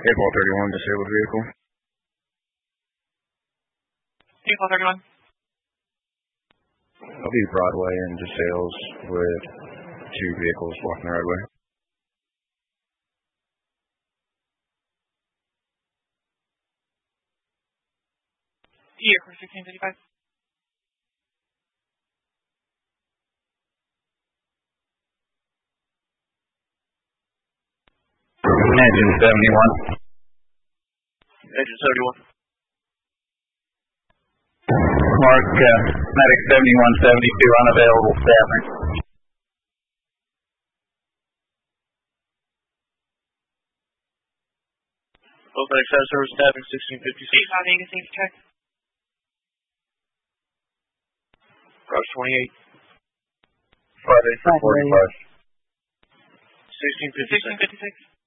April 31, disabled vehicle. April 31. I'll be Broadway and DeSales with 2 vehicles blocking the roadway. Here for 1655. Engine 71. Engine 71. Mark, Medic 7172, unavailable staffing. Both medics have service staffing 1656. Agency check. Rush 28. Friday 45. 1656.